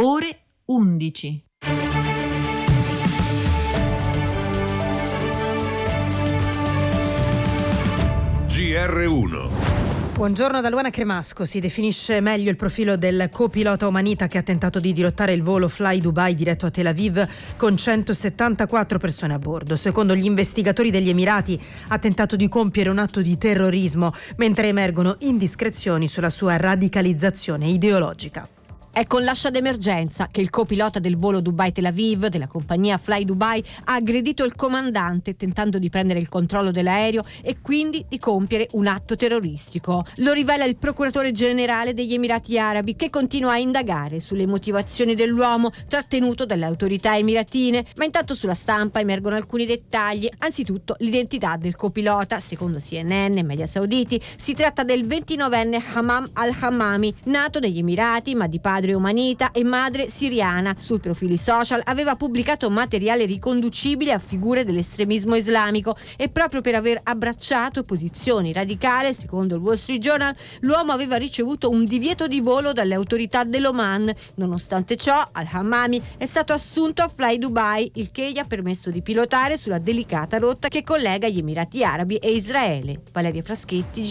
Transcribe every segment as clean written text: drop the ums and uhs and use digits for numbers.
ore 11. GR1. Buongiorno da Luana Cremasco. Si definisce meglio il profilo del copilota omanita che ha tentato di dirottare il volo Fly Dubai diretto a Tel Aviv con 174 persone a bordo. Secondo gli investigatori degli Emirati ha tentato di compiere un atto di terrorismo, mentre emergono indiscrezioni sulla sua radicalizzazione ideologica. È con l'ascia d'emergenza che il copilota del volo Dubai-Tel Aviv della compagnia Fly Dubai ha aggredito il comandante tentando di prendere il controllo dell'aereo e quindi di compiere un atto terroristico. Lo rivela il procuratore generale degli Emirati Arabi, che continua a indagare sulle motivazioni dell'uomo trattenuto dalle autorità emiratine, ma intanto sulla stampa emergono alcuni dettagli. Anzitutto l'identità del copilota. Secondo CNN e media sauditi si tratta del 29enne Hammam al-Hammami, nato negli Emirati ma di padre omanita e madre siriana. Sui profili social aveva pubblicato materiale riconducibile a figure dell'estremismo islamico e proprio per aver abbracciato posizioni radicali, secondo il Wall Street Journal, l'uomo aveva ricevuto un divieto di volo dalle autorità dell'Oman. Nonostante ciò, al-Hammami è stato assunto a Fly Dubai, il che gli ha permesso di pilotare sulla delicata rotta che collega gli Emirati Arabi e Israele. Valeria Fraschetti,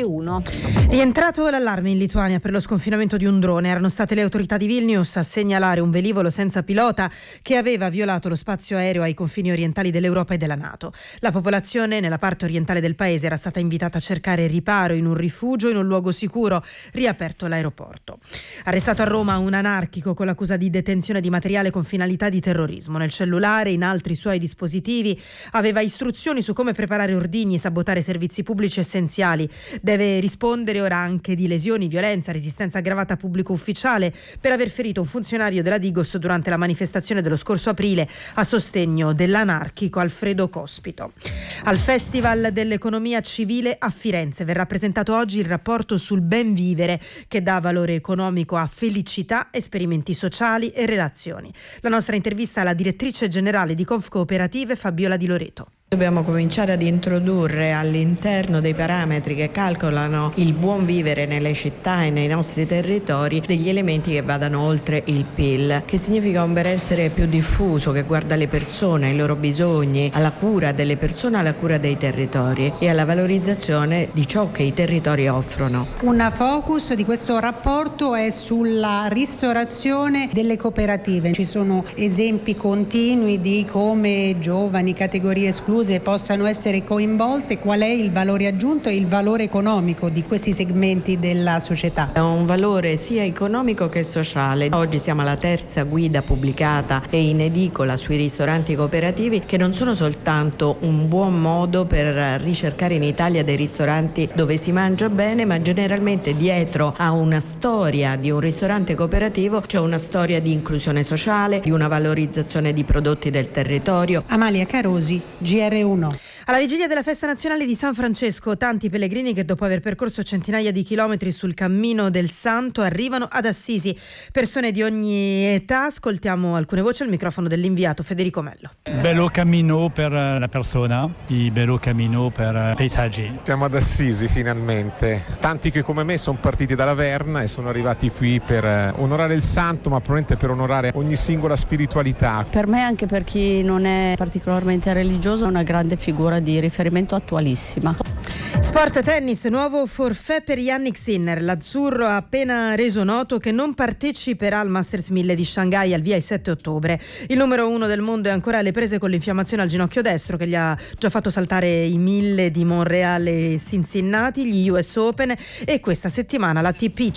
GR1. Rientrato l'allarme in Lituania per lo sconfinamento di un drone. Erano state le autorità di Vilnius a segnalare un velivolo senza pilota che aveva violato lo spazio aereo ai confini orientali dell'Europa e della NATO. La popolazione nella parte orientale del paese era stata invitata a cercare riparo in un rifugio in un luogo sicuro, riaperto l'aeroporto. Arrestato a Roma un anarchico con l'accusa di detenzione di materiale con finalità di terrorismo. Nel cellulare e in altri suoi dispositivi aveva istruzioni su come preparare ordigni e sabotare servizi pubblici essenziali. Deve rispondere ora anche di lesioni, violenza, resistenza aggravata a pubblico ufficiale per aver ferito un funzionario della Digos durante la manifestazione dello scorso aprile a sostegno dell'anarchico Alfredo Cospito. Al Festival dell'Economia Civile a Firenze verrà presentato oggi il rapporto sul ben vivere, che dà valore economico a felicità, esperimenti sociali e relazioni. La nostra intervista alla direttrice generale di Confcooperative, Fabiola Di Loreto. Dobbiamo cominciare ad introdurre all'interno dei parametri che calcolano il buon vivere nelle città e nei nostri territori degli elementi che vadano oltre il PIL, che significa un benessere più diffuso, che guarda le persone, i loro bisogni, alla cura delle persone, alla cura dei territori e alla valorizzazione di ciò che i territori offrono. Un focus di questo rapporto è sulla ristorazione delle cooperative. Ci sono esempi continui di come giovani, categorie escluse possano essere coinvolte, qual è il valore aggiunto e il valore economico di questi segmenti della società. È un valore sia economico che sociale. Oggi siamo alla terza guida pubblicata e in edicola sui ristoranti cooperativi, che non sono soltanto un buon modo per ricercare in Italia dei ristoranti dove si mangia bene, ma generalmente dietro a una storia di un ristorante cooperativo c'è una storia di inclusione sociale, di una valorizzazione di prodotti del territorio. Amalia Carosi, GR1. Alla vigilia della festa nazionale di San Francesco, tanti pellegrini che dopo aver percorso centinaia di chilometri sul cammino del Santo arrivano ad Assisi. Persone di ogni età, ascoltiamo alcune voci al microfono dell'inviato Federico Mello. Bello cammino per la persona, bello cammino per paesaggi. Siamo ad Assisi finalmente. Tanti che come me sono partiti da Laverna e sono arrivati qui per onorare il Santo, ma probabilmente per onorare ogni singola spiritualità. Per me, anche per chi non è particolarmente religioso, è una grande figura di riferimento attualissima. Sport tennis, nuovo forfait per Jannik Sinner. L'azzurro ha appena reso noto che non parteciperà al Masters 1000 di Shanghai al via il 7 ottobre. Il numero 1 del mondo è ancora alle prese con l'infiammazione al ginocchio destro che gli ha già fatto saltare i 1000 di Montreal e Cincinnati, gli US Open e questa settimana l'ATP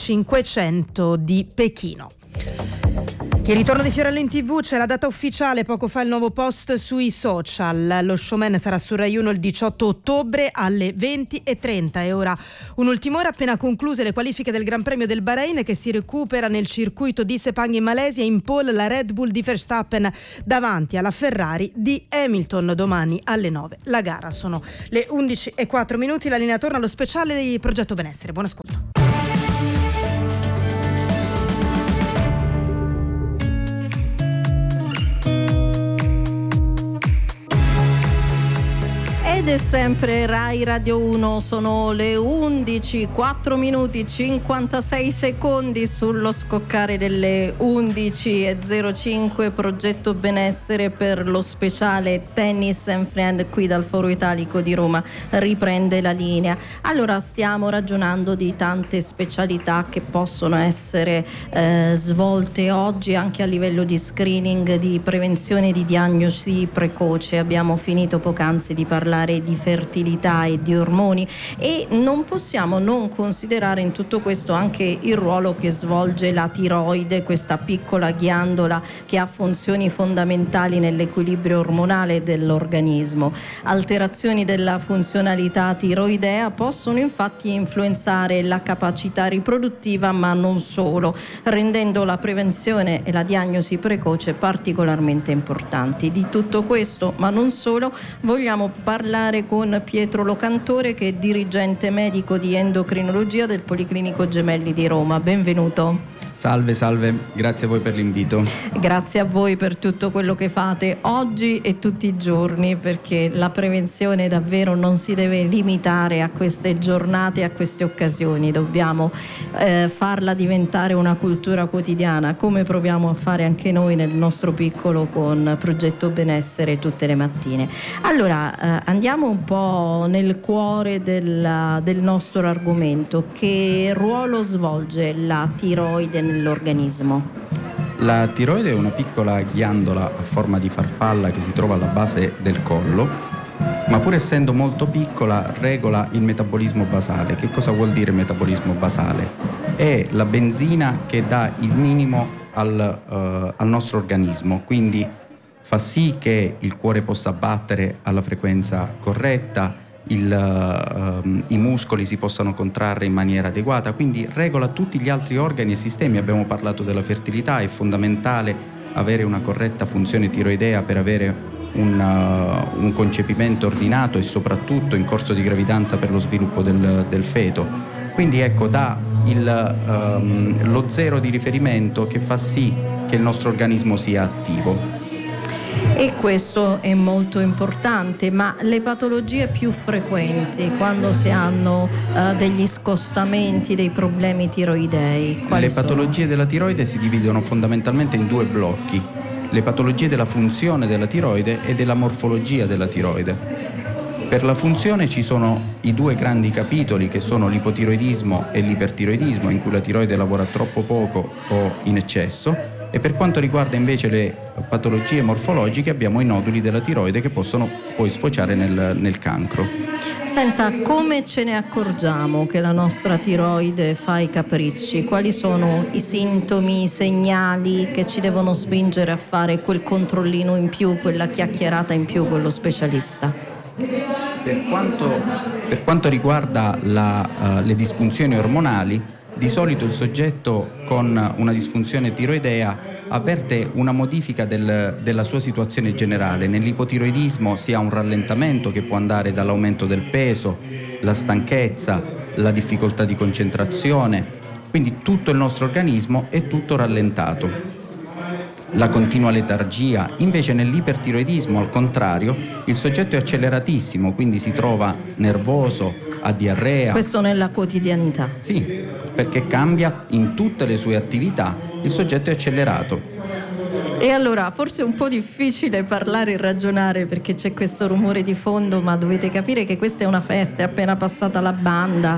500 di Pechino. Il ritorno di Fiorello in TV, c'è la data ufficiale, poco fa il nuovo post sui social. Lo showman sarà su Rai 1 il 18 ottobre alle 20:30 e ora un'ultima ora appena concluse le qualifiche del Gran Premio del Bahrain, che si recupera nel circuito di Sepang in Malesia. In pole la Red Bull di Verstappen davanti alla Ferrari di Hamilton. Domani alle 9 la gara. Sono le 11:04, la linea torna allo speciale di Progetto Benessere. Buon ascolto. È sempre Rai Radio 1, sono le 11, 4 minuti 56 secondi sullo scoccare delle 11:05. Progetto benessere per lo speciale Tennis and Friend qui dal Foro Italico di Roma riprende la linea. Allora stiamo ragionando di tante specialità che possono essere svolte oggi anche a livello di screening, di prevenzione, di diagnosi precoce. Abbiamo finito poc'anzi di parlare di fertilità e di ormoni e non possiamo non considerare in tutto questo anche il ruolo che svolge la tiroide, questa piccola ghiandola che ha funzioni fondamentali nell'equilibrio ormonale dell'organismo. Alterazioni della funzionalità tiroidea possono infatti influenzare la capacità riproduttiva, ma non solo, rendendo la prevenzione e la diagnosi precoce particolarmente importanti. Di tutto questo, ma non solo, vogliamo parlare con Pietro Locantore, che è dirigente medico di endocrinologia del Policlinico Gemelli di Roma. Benvenuto. Salve, grazie a voi per l'invito. Grazie a voi per tutto quello che fate oggi e tutti i giorni, perché la prevenzione davvero non si deve limitare a queste giornate, a queste occasioni, dobbiamo farla diventare una cultura quotidiana, come proviamo a fare anche noi nel nostro piccolo con Progetto Benessere tutte le mattine. Allora andiamo un po' nel cuore del nostro argomento. Che ruolo svolge la tiroide nell'organismo? La tiroide è una piccola ghiandola a forma di farfalla che si trova alla base del collo, ma pur essendo molto piccola regola il metabolismo basale. Che cosa vuol dire metabolismo basale? È la benzina che dà il minimo al nostro organismo, quindi fa sì che il cuore possa battere alla frequenza corretta, i muscoli si possano contrarre in maniera adeguata, quindi regola tutti gli altri organi e sistemi. Abbiamo parlato della fertilità, è fondamentale avere una corretta funzione tiroidea per avere un concepimento ordinato e soprattutto in corso di gravidanza per lo sviluppo del feto. Quindi ecco, dà lo zero di riferimento che fa sì che il nostro organismo sia attivo. E questo è molto importante, ma le patologie più frequenti quando si hanno degli scostamenti, dei problemi tiroidei, quali sono? Le patologie della tiroide si dividono fondamentalmente in due blocchi: le patologie della funzione della tiroide e della morfologia della tiroide. Per la funzione ci sono i due grandi capitoli che sono l'ipotiroidismo e l'ipertiroidismo, in cui la tiroide lavora troppo poco o in eccesso. E per quanto riguarda invece le patologie morfologiche abbiamo i noduli della tiroide che possono poi sfociare nel cancro. Senta, come ce ne accorgiamo che la nostra tiroide fa i capricci? Quali sono i sintomi, i segnali che ci devono spingere a fare quel controllino in più, quella chiacchierata in più con lo specialista? Per quanto riguarda le disfunzioni ormonali, di solito il soggetto con una disfunzione tiroidea avverte una modifica della sua situazione generale. Nell'ipotiroidismo si ha un rallentamento che può andare dall'aumento del peso, la stanchezza, la difficoltà di concentrazione, quindi tutto il nostro organismo è tutto rallentato. La continua letargia. Invece nell'ipertiroidismo, al contrario, il soggetto è acceleratissimo, quindi si trova nervoso, ha diarrea. Questo nella quotidianità? Sì, perché cambia in tutte le sue attività, il soggetto è accelerato. E allora forse è un po' difficile parlare e ragionare perché c'è questo rumore di fondo, ma dovete capire che questa è una festa, è appena passata la banda,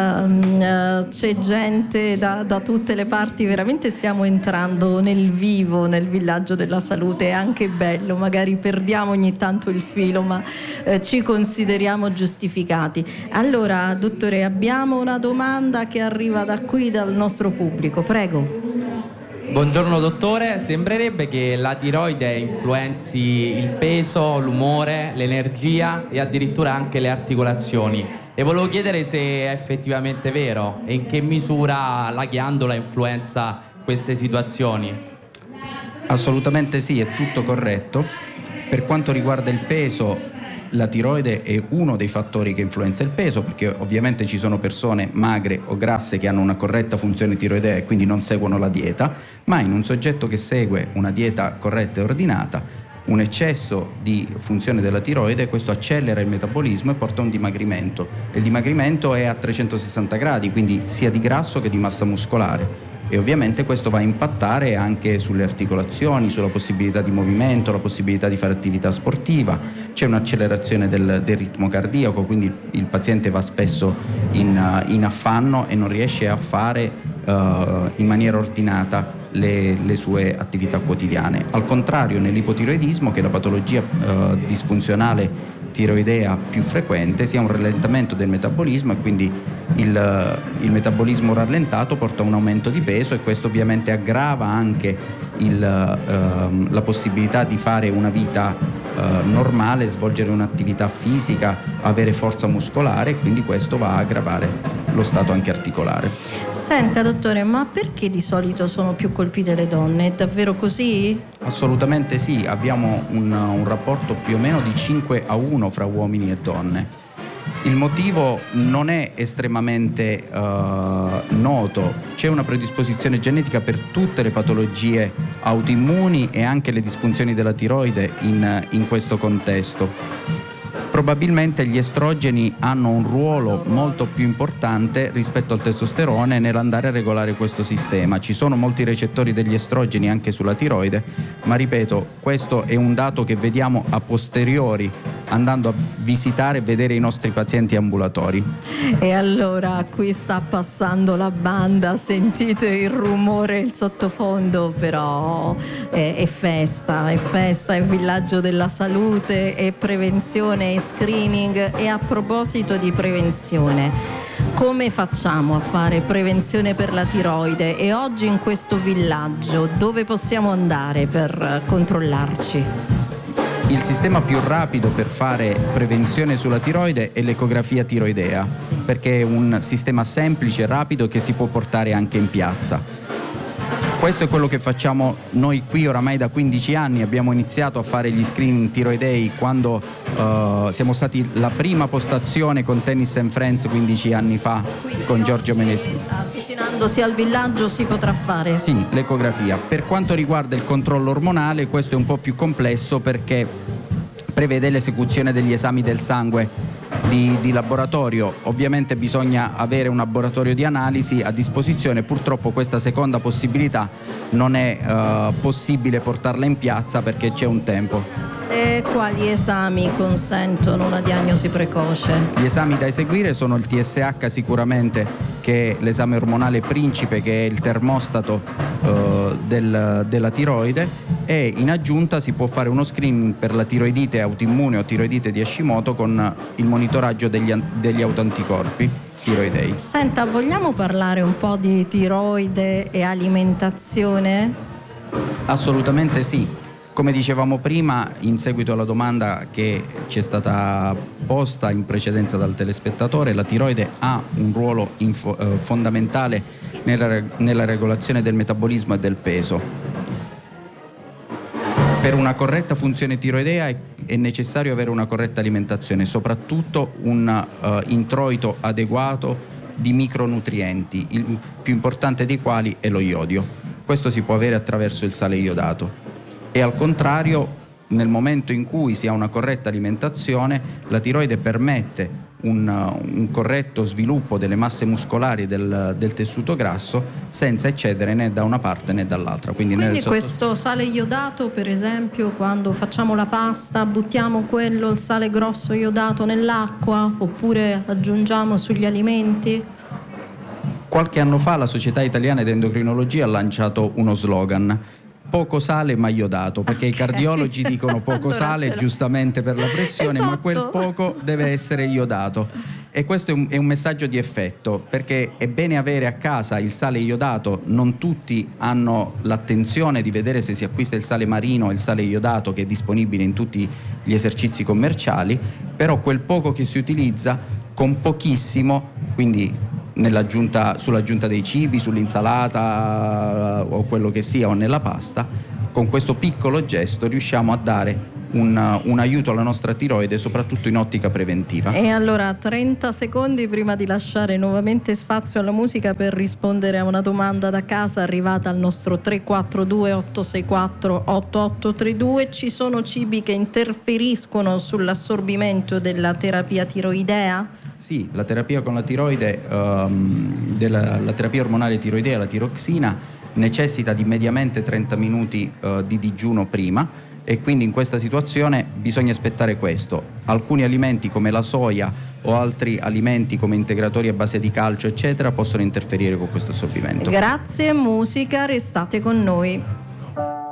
c'è gente da tutte le parti, veramente stiamo entrando nel vivo, nel villaggio della salute. È anche bello, magari perdiamo ogni tanto il filo, ma ci consideriamo giustificati. Allora, dottore, abbiamo una domanda che arriva da qui, dal nostro pubblico, prego. Buongiorno dottore, sembrerebbe che la tiroide influenzi il peso, l'umore, l'energia e addirittura anche le articolazioni. E volevo chiedere se è effettivamente vero e in che misura la ghiandola influenza queste situazioni. Assolutamente sì, è tutto corretto. Per quanto riguarda il peso, la tiroide è uno dei fattori che influenza il peso, perché ovviamente ci sono persone magre o grasse che hanno una corretta funzione tiroidea e quindi non seguono la dieta, ma in un soggetto che segue una dieta corretta e ordinata un eccesso di funzione della tiroide, questo accelera il metabolismo e porta a un dimagrimento. Il dimagrimento è a 360 gradi, quindi sia di grasso che di massa muscolare. E ovviamente questo va a impattare anche sulle articolazioni, sulla possibilità di movimento, la possibilità di fare attività sportiva. C'è un'accelerazione del ritmo cardiaco, quindi il paziente va spesso in affanno e non riesce a fare in maniera ordinata le sue attività quotidiane. Al contrario, nell'ipotiroidismo, che è la patologia disfunzionale tiroidea più frequente, si ha un rallentamento del metabolismo e quindi il metabolismo rallentato porta a un aumento di peso, e questo ovviamente aggrava anche la possibilità di fare una vita normale, svolgere un'attività fisica, avere forza muscolare, e quindi questo va a aggravare lo stato anche articolare. Senta dottore, ma perché di solito sono più colpite le donne? È davvero così? Assolutamente sì, abbiamo un rapporto più o meno di 5-1 fra uomini e donne. Il motivo non è estremamente noto, c'è una predisposizione genetica per tutte le patologie autoimmuni e anche le disfunzioni della tiroide in questo contesto. Probabilmente gli estrogeni hanno un ruolo molto più importante rispetto al testosterone nell'andare a regolare questo sistema. Ci sono molti recettori degli estrogeni anche sulla tiroide, ma ripeto, questo è un dato che vediamo a posteriori, andando a visitare e vedere i nostri pazienti ambulatori. E allora qui sta passando la banda, sentite il rumore, il sottofondo, però è festa, è villaggio della salute, è prevenzione, è screening. E a proposito di prevenzione, come facciamo a fare prevenzione per la tiroide? E oggi in questo villaggio dove possiamo andare per controllarci? Il sistema più rapido per fare prevenzione sulla tiroide è l'ecografia tiroidea, perché è un sistema semplice e rapido che si può portare anche in piazza. Questo è quello che facciamo noi qui oramai da 15 anni. Abbiamo iniziato a fare gli screening tiroidei quando siamo stati la prima postazione con Tennis and Friends 15 anni fa. Quindi con Giorgio Meneschi. Avvicinandosi al villaggio si potrà fare? Sì, l'ecografia. Per quanto riguarda il controllo ormonale, questo è un po' più complesso perché prevede l'esecuzione degli esami del sangue di laboratorio. Ovviamente bisogna avere un laboratorio di analisi a disposizione. Purtroppo questa seconda possibilità non è possibile portarla in piazza perché c'è un tempo. E quali esami consentono una diagnosi precoce? Gli esami da eseguire sono il TSH sicuramente, che è l'esame ormonale principe, che è il termostato della tiroide, e in aggiunta si può fare uno screening per la tiroidite autoimmune o tiroidite di Hashimoto con il monitoraggio degli autoanticorpi tiroidei. Senta, vogliamo parlare un po' di tiroide e alimentazione? Assolutamente sì. Come dicevamo prima, in seguito alla domanda che ci è stata posta in precedenza dal telespettatore, la tiroide ha un ruolo fondamentale nella regolazione del metabolismo e del peso. Per una corretta funzione tiroidea è necessario avere una corretta alimentazione, soprattutto un introito adeguato di micronutrienti, il più importante dei quali è lo iodio. Questo si può avere attraverso il sale iodato. E al contrario, nel momento in cui si ha una corretta alimentazione, la tiroide permette un corretto sviluppo delle masse muscolari del tessuto grasso senza eccedere né da una parte né dall'altra. Quindi questo sale iodato, per esempio, quando facciamo la pasta, buttiamo il sale grosso iodato nell'acqua oppure aggiungiamo sugli alimenti? Qualche anno fa la Società Italiana di Endocrinologia ha lanciato uno slogan: poco sale ma iodato, perché i cardiologi dicono poco sale giustamente per la pressione, esatto, ma quel poco deve essere iodato. E questo è un messaggio di effetto, perché è bene avere a casa il sale iodato. Non tutti hanno l'attenzione di vedere se si acquista il sale marino o il sale iodato, che è disponibile in tutti gli esercizi commerciali, però quel poco che si utilizza con pochissimo, quindi sull'aggiunta dei cibi, sull'insalata o quello che sia, o nella pasta, con questo piccolo gesto riusciamo a dare un aiuto alla nostra tiroide, soprattutto in ottica preventiva. E allora 30 secondi prima di lasciare nuovamente spazio alla musica per rispondere a una domanda da casa arrivata al nostro 342 864 8832. Ci sono cibi che interferiscono sull'assorbimento della terapia tiroidea? Sì, la terapia con la tiroide, la terapia ormonale tiroidea, la tiroxina, necessita di mediamente 30 minuti di digiuno prima, e quindi in questa situazione bisogna aspettare questo. Alcuni alimenti come la soia o altri alimenti come integratori a base di calcio eccetera possono interferire con questo assorbimento. Grazie, musica, restate con noi.